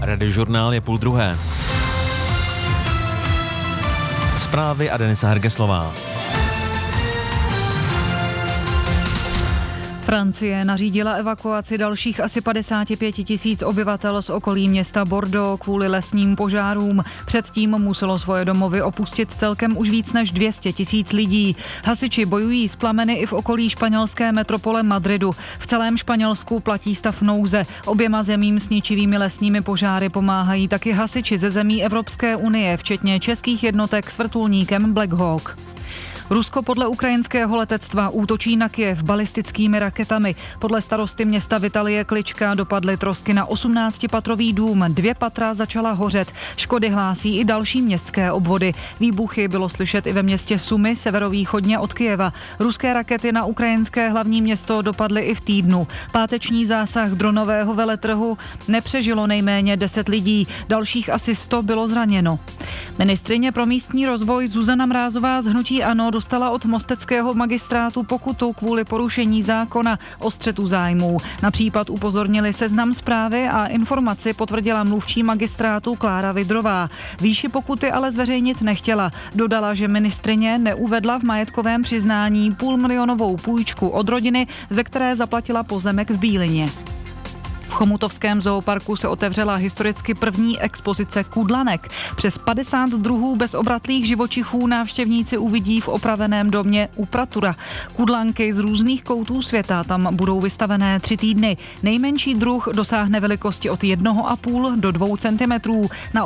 Radiožurnál je 12:30. Zprávy a Denisa Hergeslová. Francie nařídila evakuaci dalších asi 55 000 obyvatel z okolí města Bordeaux kvůli lesním požárům. Předtím muselo svoje domovy opustit celkem už víc než 200 000 lidí. Hasiči bojují s plameny i v okolí španělské metropole Madridu. V celém Španělsku platí stav nouze. Oběma zemím s ničivými lesními požáry pomáhají taky hasiči ze zemí Evropské unie, včetně českých jednotek s vrtulníkem Black Hawk. Rusko podle ukrajinského letectva útočí na Kyjev balistickými raketami. Podle starosty města Vitalie Klička dopadly trosky na 18patrový dům. 2 patra začala hořet. Škody hlásí i další městské obvody. Výbuchy bylo slyšet i ve městě Sumy, severovýchodně od Kyjeva. Ruské rakety na ukrajinské hlavní město dopadly i v týdnu. Páteční zásah dronového veletrhu nepřežilo nejméně 10 lidí. Dalších asi 100 bylo zraněno. Ministryně pro místní rozvoj Zuzana Mrázová z hnutí ANO dostala od mosteckého magistrátu pokutu kvůli porušení zákona o střetu zájmů. Na případ upozornili Seznam Zprávy a informaci potvrdila mluvčí magistrátu Klára Vidrová. Výši pokuty ale zveřejnit nechtěla. Dodala, že ministryně neuvedla v majetkovém přiznání 500 000 půjčku od rodiny, ze které zaplatila pozemek v Bílině. V chomutovském zooparku se otevřela historicky první expozice kudlanek. Přes 50 druhů bezobratlých živočichů návštěvníci uvidí v opraveném domě u Pratura. Kudlanky z různých koutů světa tam budou vystavené 3 týdny. Nejmenší druh dosáhne velikosti od 1,5 do 2 centimetrů. Na